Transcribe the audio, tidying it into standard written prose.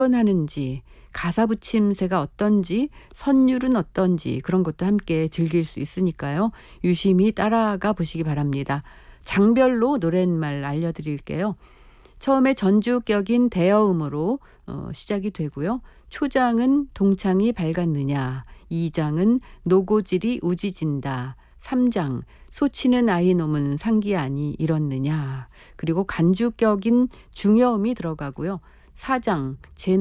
하는지, 가사 붙임새가 어떤지, 선율은 어떤지 그런 것도 함께 즐길 수 있으니까요. 유심히 따라가 보시기 바랍니다. 장별로 노랫말 알려드릴게요. 처음에 전주격인 대어음으로 시작이 되고요. 초장은 동창이 밝았느냐, 2장은 노고질이 우지진다, 3장 소치는 아이 놈은 상기아니 이렇느냐, 그리고 간주격인 중여음이 들어가고요. 4장